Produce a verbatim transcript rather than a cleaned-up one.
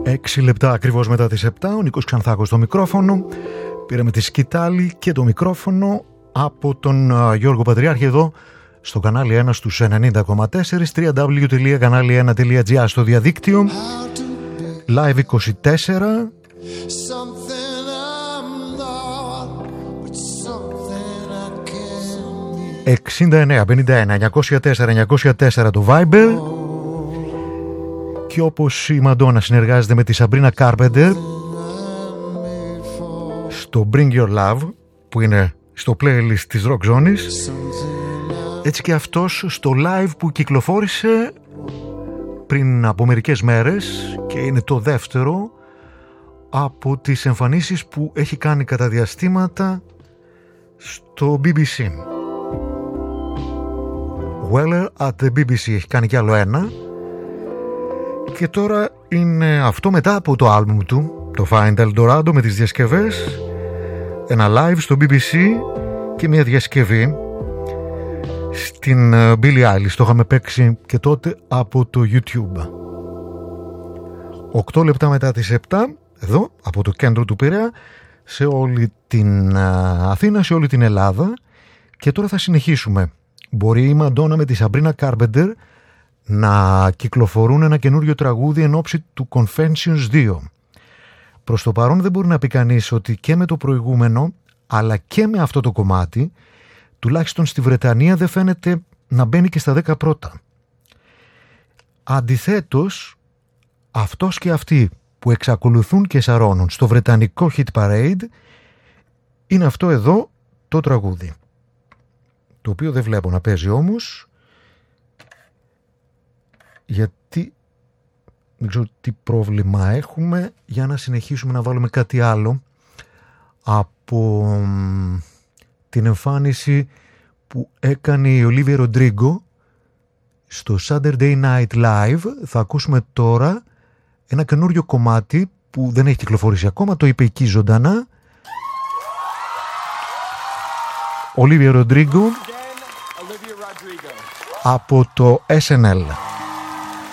Έξι λεπτά ακριβώς μετά τις επτά, ο Νίκος Ξανθάκος στο μικρόφωνο. Πήραμε τη σκητάλη και το μικρόφωνο από τον uh, Γιώργο Πατριάρχη εδώ στο κανάλι ένα στους ενενήντα κόμμα τέσσερα, double-u double-u double-u τελεία κανάλι ένα τελεία τζι άρ στο διαδίκτυο, Live είκοσι τέσσερα. εξήντα εννέα πενήντα ένα εννιακόσια τέσσερα εννιακόσια τέσσερα το Viber. Και όπως η Μαντόνα συνεργάζεται με τη Σαμπρίνα Κάρπεντερ στο Bring Your Love, που είναι στο playlist της Rock Zone, έτσι και αυτός στο live που κυκλοφόρησε πριν από μερικές μέρες και είναι το δεύτερο από τις εμφανίσεις που έχει κάνει κατά διαστήματα στο μπι μπι σι. Weller at the μπι μπι σι έχει κάνει κι άλλο ένα. Και τώρα είναι αυτό μετά από το άλμπουμ του, το Find El Dorado, με τις διασκευές, ένα live στο μπι μπι σι και μια διασκευή στην Billie Eilish. Το είχαμε παίξει και τότε από το YouTube. Οκτώ λεπτά μετά τις επτά, εδώ από το κέντρο του Πειραιά, σε όλη την Αθήνα, σε όλη την Ελλάδα. Και τώρα θα συνεχίσουμε. Μπορεί η Μαντόνα με τη Σαμπρίνα Κάρπεντερ να κυκλοφορούν ένα καινούριο τραγούδι εν ώψη του Confessions δύο. Προς το παρόν δεν μπορεί να πει κανείς ότι και με το προηγούμενο αλλά και με αυτό το κομμάτι, τουλάχιστον στη Βρετανία, δεν φαίνεται να μπαίνει και στα δέκα πρώτα. Αντιθέτως, αυτός και αυτοί που εξακολουθούν και σαρώνουν στο βρετανικό Hit Parade είναι αυτό εδώ το τραγούδι, το οποίο δεν βλέπω να παίζει όμως, γιατί δεν ξέρω τι πρόβλημα έχουμε. Για να συνεχίσουμε να βάλουμε κάτι άλλο από την εμφάνιση που έκανε η Olivia Rodrigo στο Saturday Night Live. Θα ακούσουμε τώρα ένα καινούριο κομμάτι που δεν έχει κυκλοφορήσει ακόμα, το είπε εκεί ζωντανά. Olivia Rodrigo από το ες εν ελ.